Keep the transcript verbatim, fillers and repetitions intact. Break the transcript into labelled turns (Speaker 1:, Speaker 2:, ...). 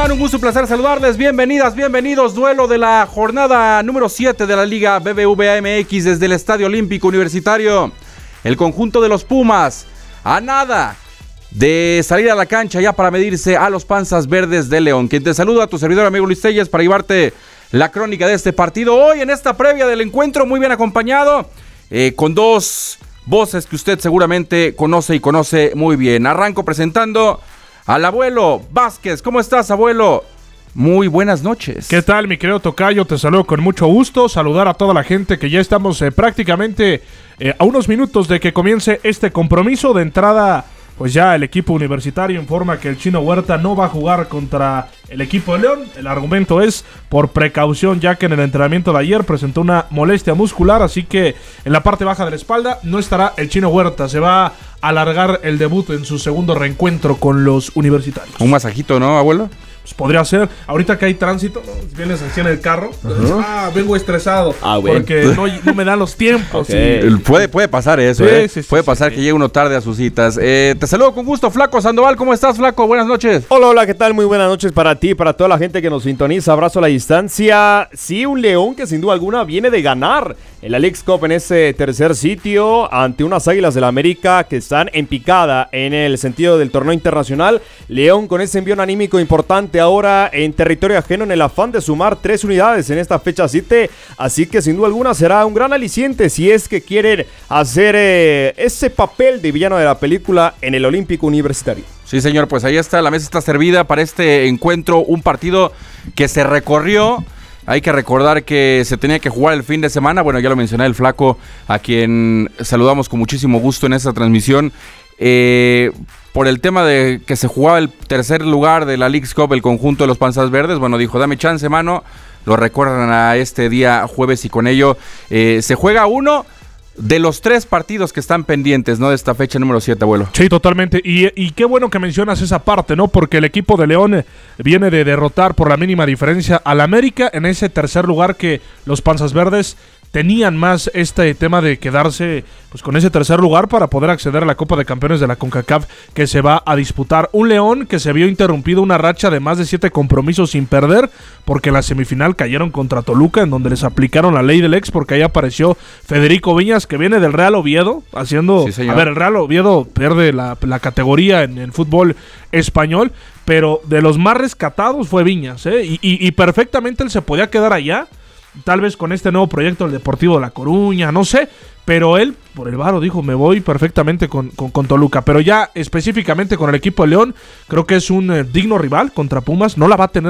Speaker 1: están? Un gusto y placer saludarles. Bienvenidas, bienvenidos. Duelo de la jornada número siete de la Liga B B V A M X desde el Estadio Olímpico Universitario. El conjunto de los Pumas, a nada de salir a la cancha ya para medirse a los Panzas Verdes de León. Quien te saluda, tu servidor amigo Luis Telles, para llevarte la crónica de este partido. Hoy en esta previa del encuentro, muy bien acompañado, eh, con dos voces que usted seguramente conoce y conoce muy bien. Arranco presentando al abuelo Vázquez. ¿Cómo estás, abuelo? Muy buenas noches.
Speaker 2: ¿Qué tal, mi querido tocayo? Te saludo con mucho gusto. Saludar a toda la gente que ya estamos eh, prácticamente eh, a unos minutos de que comience este compromiso. De entrada, pues ya el equipo universitario informa que el Chino Huerta no va a jugar contra el equipo de León. El argumento es por precaución, ya que en el entrenamiento de ayer presentó una molestia muscular, así que en la parte baja de la espalda no estará el Chino Huerta. Se va a alargar el debut en su segundo reencuentro con los universitarios.
Speaker 1: Un masajito, ¿no, abuelo?
Speaker 2: Pues podría ser. Ahorita que hay tránsito, ¿no? Vienes así en el carro. Uh-huh. Ah, vengo estresado. Ah, bueno. Porque no, no me dan los tiempos.
Speaker 1: Okay. Y... Puede, puede pasar eso, sí, ¿eh? Sí, sí, puede sí, pasar sí, que sí. llegue uno tarde a sus citas. Eh, te saludo con gusto, Flaco Sandoval. ¿Cómo estás, Flaco? Buenas noches.
Speaker 3: Hola, hola, ¿qué tal? Muy buenas noches para ti, para toda la gente que nos sintoniza. Abrazo a la distancia. Sí, un León que sin duda alguna viene de ganar en la Leagues Cup en ese tercer sitio ante unas Águilas del América que están en picada en el sentido del torneo internacional. León con ese envío anímico importante ahora en territorio ajeno en el afán de sumar tres unidades en esta fecha siete, así que sin duda alguna será un gran aliciente si es que quieren hacer eh, ese papel de villano de la película en el Olímpico Universitario.
Speaker 1: Sí, señor, pues ahí está, la mesa está servida para este encuentro, un partido que se recorrió. Hay que recordar que se tenía que jugar el fin de semana. Bueno, ya lo mencioné, el Flaco, a quien saludamos con muchísimo gusto en esta transmisión. Eh, por el tema de que se jugaba el tercer lugar de la Leagues Cup, el conjunto de los Panzas Verdes, bueno, dijo, dame chance, mano. Lo recuerdan a este día jueves y con ello eh, se juega uno de los tres partidos que están pendientes, ¿no? De esta fecha número siete, abuelo.
Speaker 2: Sí, totalmente. Y, y qué bueno que mencionas esa parte, ¿no? Porque el equipo de León viene de derrotar por la mínima diferencia al América en ese tercer lugar que los Panzas Verdes tenían más este tema de quedarse pues con ese tercer lugar para poder acceder a la Copa de Campeones de la CONCACAF que se va a disputar. Un León que se vio interrumpido una racha de más de siete compromisos sin perder, porque en la semifinal cayeron contra Toluca, en donde les aplicaron la ley del ex, porque ahí apareció Federico Viñas, que viene del Real Oviedo, haciendo... Sí, a ver, el Real Oviedo pierde la, la categoría en el fútbol español, pero de los más rescatados fue Viñas, ¿eh? y, y, y perfectamente él se podía quedar allá, tal vez con este nuevo proyecto del Deportivo de La Coruña, no sé, pero él, por el varo, dijo, me voy perfectamente con, con, con Toluca, pero ya específicamente con el equipo de León, creo que es un eh, digno rival contra Pumas, no la va a tener